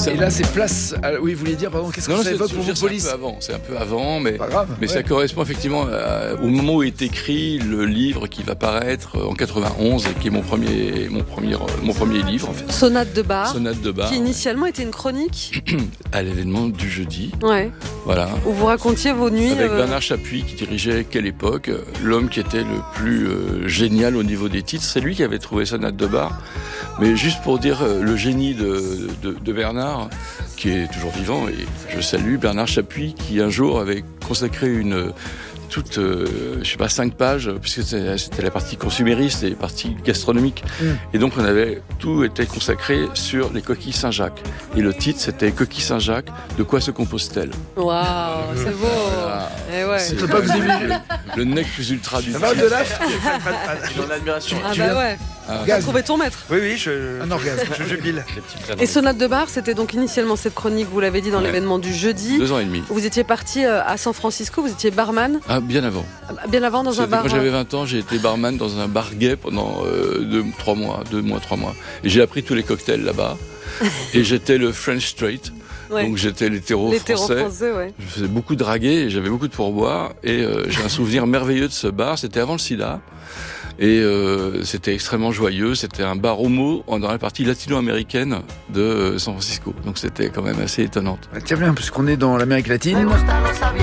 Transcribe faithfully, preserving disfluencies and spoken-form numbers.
Et là, c'est place. À... Oui, vous vouliez dire, pardon, qu'est-ce que non, ça non, évoque pour vous, police ? C'est un peu avant, c'est un peu avant, mais, pas grave, mais ouais. ça correspond effectivement à, au moment où est écrit le livre qui va paraître en quatre-vingt-onze et qui est mon premier, mon premier, mon premier livre en fait. Sonate de bar. Sonate de bar. Qui initialement était une chronique. À l'événement du jeudi. Ouais. Voilà. Où vous racontiez vos nuits. Avec euh... Bernard Chapuis qui dirigeait Quelle époque, l'homme qui était le plus euh, génial au niveau des titres. C'est lui qui avait trouvé Sonate de bar. Mais juste pour dire euh, le génie de, de, de Bernard, qui est toujours vivant, et je salue Bernard Chapuis qui un jour avait consacré une toute, euh, je sais pas, cinq pages, puisque c'était la partie consumériste et la partie gastronomique. Mm. Et donc on avait, tout était consacré sur les coquilles Saint-Jacques. Et le titre c'était Coquille Saint-Jacques, de quoi se compose-t-elle ? Waouh, c'est beau. Voilà. Et ouais. C'est pas le, le nec plus ultra du titre. de là. Dans l'admiration. Ah bah ouais. Ah, tu as trouvé ton maître. Oui, oui, je, un orgasme. je jubile. Et Sonate de bar, c'était donc initialement cette chronique, vous l'avez dit, dans ouais. l'événement du jeudi. Deux ans et demi. Vous étiez parti à San Francisco, vous étiez barman. Ah, bien avant. Bien avant, dans C'était un bar. Quand j'avais vingt ans, j'ai été barman dans un bar gay pendant euh, deux, trois mois, deux mois, trois mois. Et j'ai appris tous les cocktails là-bas. Et j'étais le French straight. Ouais. Donc j'étais l'hétéro, l'hétéro français. français ouais. Je faisais beaucoup draguer et j'avais beaucoup de pourboire. Et euh, j'ai un souvenir merveilleux de ce bar. C'était avant le sida. Et euh, c'était extrêmement joyeux. C'était un bar homo dans la partie latino-américaine de San Francisco. Donc c'était quand même assez étonnante. Tiens bien, puisqu'on est dans l'Amérique latine.